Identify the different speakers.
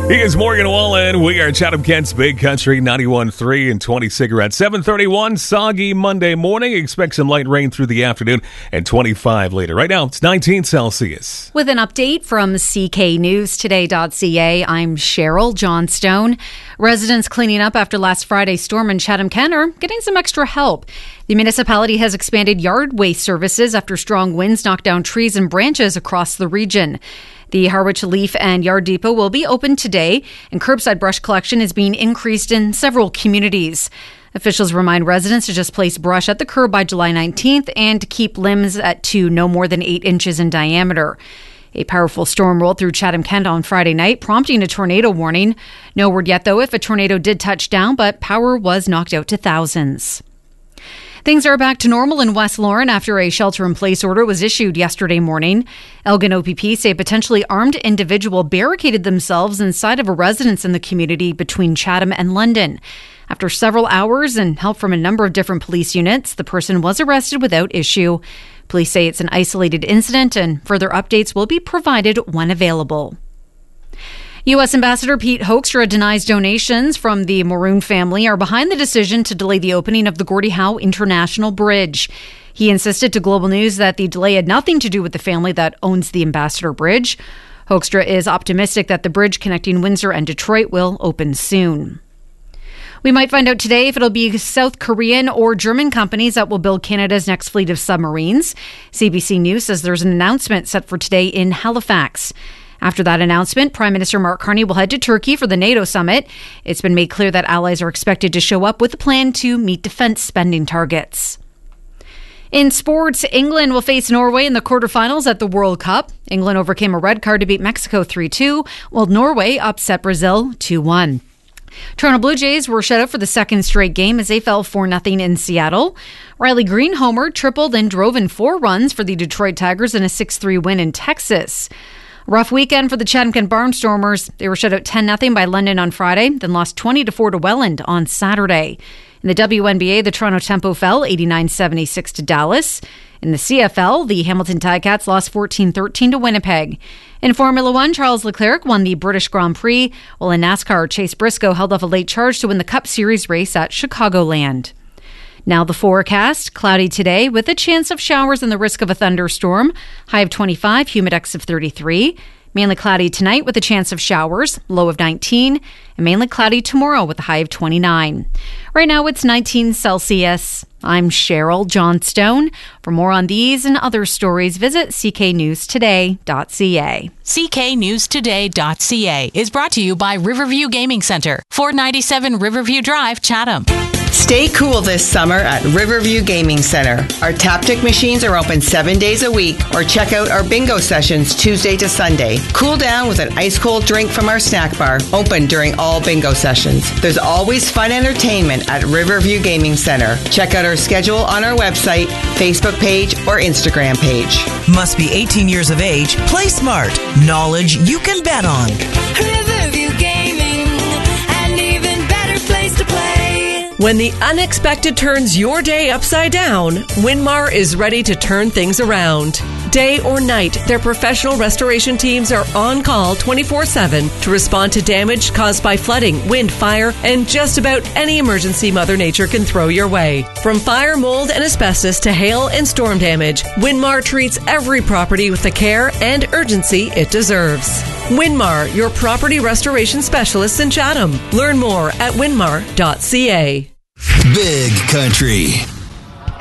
Speaker 1: He is Morgan Wallen. We are Chatham-Kent's Big Country 91.3 and 20 cigarettes. 7:31, soggy Monday morning. Expect some light rain through the afternoon and 25 later. Right now, it's 19 Celsius.
Speaker 2: With an update from cknewstoday.ca, I'm Cheryl Johnstone. Residents cleaning up after last Friday's storm in Chatham-Kent are getting some extra help. The municipality has expanded yard waste services after strong winds knocked down trees and branches across the region. The Harwich Leaf and Yard Depot will be open today, and curbside brush collection is being increased in several communities. Officials remind residents to just place brush at the curb by July 19th and to keep limbs to no more than 8 inches in diameter. A powerful storm rolled through Chatham-Kent on Friday night, prompting a tornado warning. No word yet, though, if a tornado did touch down, but power was knocked out to thousands. Things are back to normal in West Lauren after a shelter-in-place order was issued yesterday morning. Elgin OPP say a potentially armed individual barricaded themselves inside of a residence in the community between Chatham and London. After several hours and help from a number of different police units, the person was arrested without issue. Police say it's an isolated incident and further updates will be provided when available. U.S. Ambassador Pete Hoekstra denies donations from the Maroon family are behind the decision to delay the opening of the Gordie Howe International Bridge. He insisted to Global News that the delay had nothing to do with the family that owns the Ambassador Bridge. Hoekstra is optimistic that the bridge connecting Windsor and Detroit will open soon. We might find out today if it'll be South Korean or German companies that will build Canada's next fleet of submarines. CBC News says there's an announcement set for today in Halifax. After that announcement, Prime Minister Mark Carney will head to Turkey for the NATO summit. It's been made clear that allies are expected to show up with a plan to meet defense spending targets. In sports, England will face Norway in the quarterfinals at the World Cup. England overcame a red card to beat Mexico 3-2, while Norway upset Brazil 2-1. Toronto Blue Jays were shut out for the second straight game as they fell 4-0 in Seattle. Riley Green homered, tripled, and drove in 4 runs for the Detroit Tigers in a 6-3 win in Texas. Rough weekend for the Chatham-Kent Barnstormers. They were shut out 10-0 by London on Friday, then lost 20-4 to Welland on Saturday. In the WNBA, the Toronto Tempo fell 89-76 to Dallas. In the CFL, the Hamilton Ticats lost 14-13 to Winnipeg. In Formula One, Charles Leclerc won the British Grand Prix, while in NASCAR, Chase Briscoe held off a late charge to win the Cup Series race at Chicagoland. Now the forecast, cloudy today with a chance of showers and the risk of a thunderstorm. High of 25, humidex of 33. Mainly cloudy tonight with a chance of showers, low of 19. And mainly cloudy tomorrow with a high of 29. Right now it's 19 Celsius. I'm Cheryl Johnstone. For more on these and other stories, visit cknewstoday.ca.
Speaker 3: cknewstoday.ca is brought to you by Riverview Gaming Center, 497 Riverview Drive, Chatham.
Speaker 4: Stay cool this summer at Riverview Gaming Center. Our Taptic machines are open 7 days a week, or check out our bingo sessions Tuesday to Sunday. Cool down with an ice-cold drink from our snack bar, open during all bingo sessions. There's always fun entertainment at Riverview Gaming Center. Check out our schedule on our website, Facebook page, or Instagram page.
Speaker 5: Must be 18 years of age. Play smart. Knowledge you can bet on.
Speaker 6: Riverview Gaming, an even better place to play.
Speaker 7: When the unexpected turns your day upside down, Winmar is ready to turn things around. Day or night, their professional restoration teams are on call 24/7 to respond to damage caused by flooding, wind, fire, and just about any emergency Mother Nature can throw your way. From fire, mold, and asbestos to hail and storm damage, Winmar treats every property with the care and urgency it deserves. Winmar, your property restoration specialists in Chatham. Learn more at winmar.ca.
Speaker 8: Big Country.